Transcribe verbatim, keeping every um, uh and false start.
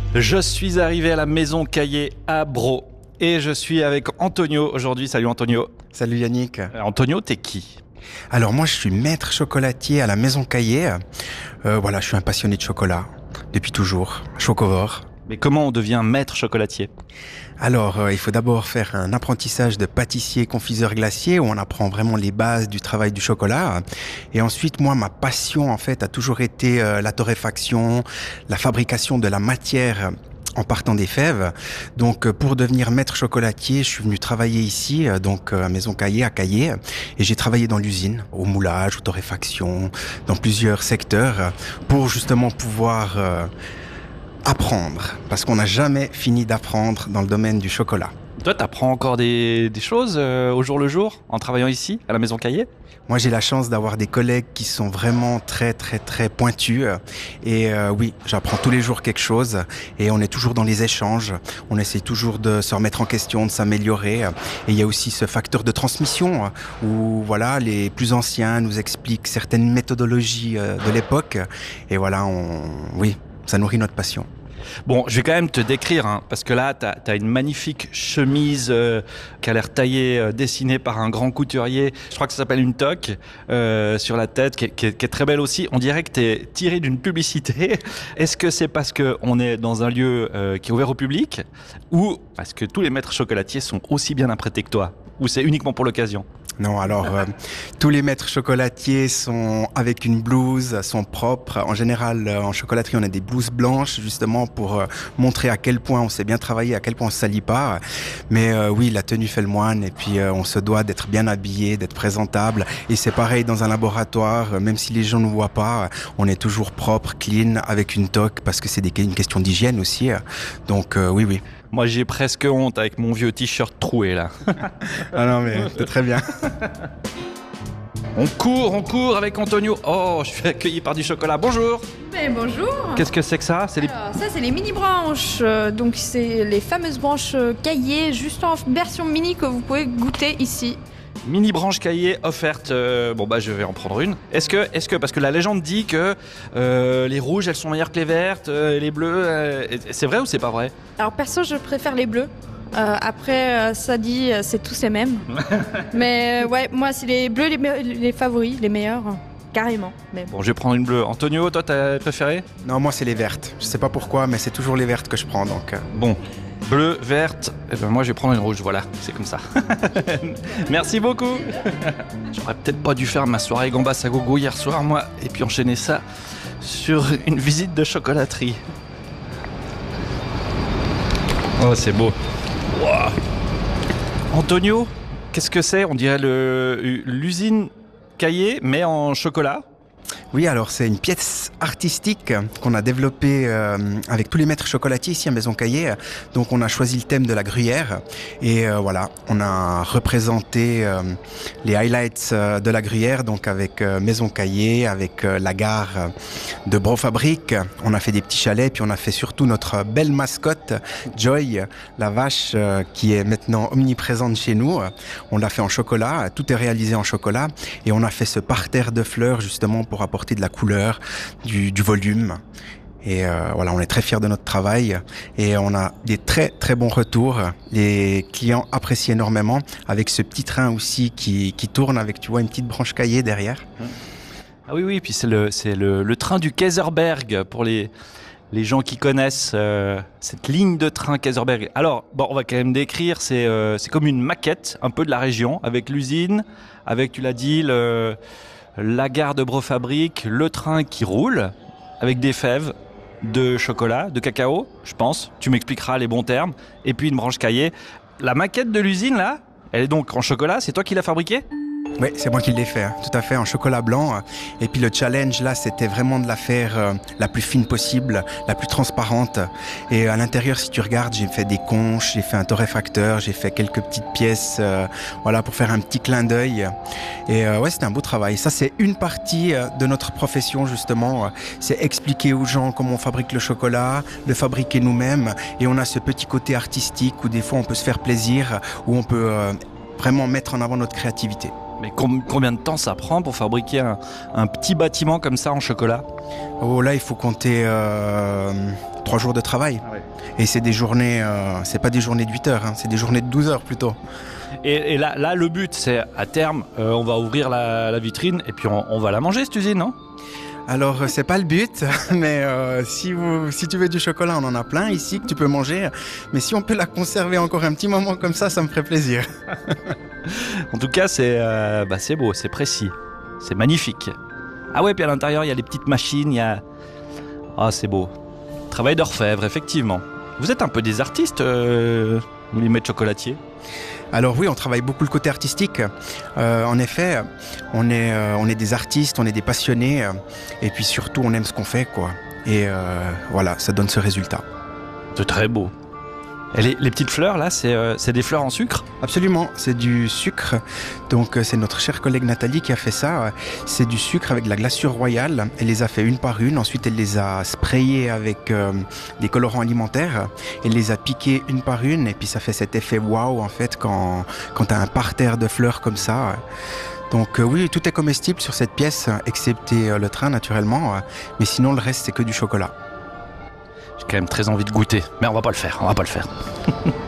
Je suis arrivé à la maison Caillé à Bro et je suis avec Antonio aujourd'hui. Salut Antonio. Salut Yannick. Euh, Antonio, t'es qui ? Alors moi je suis maître chocolatier à la maison Caillé. Euh, voilà, je suis un passionné de chocolat depuis toujours, chocovore. Mais comment on devient maître chocolatier ? Alors, euh, il faut d'abord faire un apprentissage de pâtissier confiseur glacier où on apprend vraiment les bases du travail du chocolat. Et ensuite, moi, ma passion, en fait, a toujours été euh, la torréfaction, la fabrication de la matière en partant des fèves. Donc, euh, pour devenir maître chocolatier, je suis venu travailler ici, euh, donc euh, à Maison Caillé, à Caillé. Et j'ai travaillé dans l'usine, au moulage, aux torréfaction, dans plusieurs secteurs, euh, pour justement pouvoir... Euh, apprendre, parce qu'on n'a jamais fini d'apprendre dans le domaine du chocolat. Toi, t'apprends encore des, des choses euh, au jour le jour en travaillant ici, à la maison Caillé ? Moi, j'ai la chance d'avoir des collègues qui sont vraiment très, très, très pointus. Et euh, oui, j'apprends tous les jours quelque chose. Et on est toujours dans les échanges. On essaie toujours de se remettre en question, de s'améliorer. Et il y a aussi ce facteur de transmission où, voilà, les plus anciens nous expliquent certaines méthodologies de l'époque. Et voilà, on, oui, ça nourrit notre passion. Bon, je vais quand même te décrire, hein, parce que là, t'as, t'as une magnifique chemise euh, qui a l'air taillée, euh, dessinée par un grand couturier. Je crois que ça s'appelle une toque euh, sur la tête, qui est, qui, est, qui est très belle aussi. On dirait que t'es tiré d'une publicité. Est-ce que c'est parce qu'on est dans un lieu euh, qui est ouvert au public, ou parce que tous les maîtres chocolatiers sont aussi bien apprêtés que toi, ou c'est uniquement pour l'occasion ? Non, alors euh, tous les maîtres chocolatiers sont avec une blouse, sont propres. En général, euh, en chocolaterie, on a des blouses blanches justement pour euh, montrer à quel point on sait bien travailler, à quel point on se salit pas. Mais euh, oui, la tenue fait le moine et puis euh, on se doit d'être bien habillé, d'être présentable. Et c'est pareil dans un laboratoire, euh, même si les gens ne voient pas, on est toujours propre, clean, avec une toque parce que c'est des, une question d'hygiène aussi. Donc euh, oui, oui. Moi, j'ai presque honte avec mon vieux t-shirt troué, là. Ah non, mais c'est très bien. On court, on court avec Antonio. Oh, je suis accueilli par du chocolat. Bonjour. Mais bonjour. Qu'est-ce que c'est que ça ? C'est les... Alors, ça, c'est les mini-branches. Euh, donc, c'est les fameuses branches euh, Caillé, juste en version mini que vous pouvez goûter ici. Mini branche Caillé offerte. Euh, bon bah je vais en prendre une. Est-ce que, est-ce que parce que la légende dit que euh, les rouges elles sont meilleures que les vertes, euh, les bleues, euh, c'est vrai ou c'est pas vrai ? Alors perso, je préfère les bleus. Euh, après, euh, ça dit, euh, c'est tous les mêmes. Mais euh, ouais, moi c'est les bleus les, me- les favoris, les meilleurs, carrément. Mais bon. Bon, je vais prendre une bleue. Antonio, toi t'as préféré ? Non, moi c'est les vertes. Je sais pas pourquoi, mais c'est toujours les vertes que je prends. Donc. Euh... Bon. Bleu, verte, et ben moi je vais prendre une rouge, voilà, c'est comme ça. Merci beaucoup. J'aurais peut-être pas dû faire ma soirée gambas à gogo hier soir, moi, et puis enchaîner ça sur une visite de chocolaterie. Oh, c'est beau. Wow. Antonio, qu'est-ce que c'est ? On dirait le, l'usine Caillé, mais en chocolat. Oui, alors c'est une pièce artistique qu'on a développée euh, avec tous les maîtres chocolatiers ici à Maison Caillé. Donc on a choisi le thème de la gruyère et euh, voilà, on a représenté euh, les highlights euh, de la gruyère, donc avec euh, Maison Caillé, avec euh, la gare de Bro-Fabrique. On a fait des petits chalets, puis on a fait surtout notre belle mascotte, Joy, la vache euh, qui est maintenant omniprésente chez nous. On l'a fait en chocolat, tout est réalisé en chocolat et on a fait ce parterre de fleurs justement pour apporter de la couleur, du, du volume. Et euh, voilà, on est très fiers de notre travail et on a des très très bons retours. Les clients apprécient énormément avec ce petit train aussi qui, qui tourne avec, tu vois, une petite branche Caillé derrière. Ah oui, oui, puis c'est le, c'est le, le train du Kaiserberg pour les, les gens qui connaissent euh, cette ligne de train Kaiserberg. Alors, bon, on va quand même décrire, c'est, euh, c'est comme une maquette un peu de la région avec l'usine, avec, tu l'as dit, le... la gare de Bro-Fabrique, le train qui roule avec des fèves de chocolat, de cacao, je pense. Tu m'expliqueras les bons termes. Et puis une branche Caillé. La maquette de l'usine, là, elle est donc en chocolat. C'est toi qui l'as fabriquée ? Oui, c'est moi qui l'ai fait, hein, tout à fait, en chocolat blanc. Et puis le challenge, là, c'était vraiment de la faire euh, la plus fine possible, la plus transparente. Et à l'intérieur, si tu regardes, j'ai fait des conches, j'ai fait un torréfacteur, j'ai fait quelques petites pièces, euh, voilà, pour faire un petit clin d'œil. Et euh, ouais, c'était un beau travail. Ça, c'est une partie euh, de notre profession, justement. Euh, c'est expliquer aux gens comment on fabrique le chocolat, le fabriquer nous-mêmes. Et on a ce petit côté artistique où des fois, on peut se faire plaisir, où on peut euh, vraiment mettre en avant notre créativité. Mais com- combien de temps ça prend pour fabriquer un, un petit bâtiment comme ça en chocolat? Oh là, il faut compter euh, trois jours de travail. Ah ouais. Et c'est des journées, euh, c'est pas des journées de huit heures, hein, c'est des journées de douze heures plutôt. Et, et là, là, le but, c'est à terme, euh, on va ouvrir la, la vitrine et puis on, on va la manger, cette usine, non? Alors, euh, c'est pas le but, mais euh, si, vous, si tu veux du chocolat, on en a plein ici que tu peux manger. Mais si on peut la conserver encore un petit moment comme ça, ça me ferait plaisir. En tout cas, c'est euh, bah, c'est beau, c'est précis, c'est magnifique. Ah ouais, puis à l'intérieur, il y a les petites machines, il y a... Ah, c'est beau. Travail d'orfèvre, effectivement. Vous êtes un peu des artistes, euh, vous les maîtres chocolatiers? Alors oui, on travaille beaucoup le côté artistique. Euh, en effet, on est, euh, on est des artistes, on est des passionnés, euh, et puis surtout, on aime ce qu'on fait, quoi. Et euh, voilà, ça donne ce résultat. C'est très beau. Et les, les petites fleurs, là, c'est euh, c'est des fleurs en sucre? Absolument, c'est du sucre. Donc euh, c'est notre chère collègue Nathalie qui a fait ça. C'est du sucre avec de la glaçure royale. Elle les a fait une par une. Ensuite, elle les a sprayées avec euh, des colorants alimentaires. Elle les a piquées une par une. Et puis ça fait cet effet waouh, en fait, quand, quand tu as un parterre de fleurs comme ça. Donc euh, oui, tout est comestible sur cette pièce, excepté euh, le train, naturellement. Mais sinon, le reste, c'est que du chocolat. J'ai quand même très envie de goûter, mais on va pas le faire, on va pas le faire.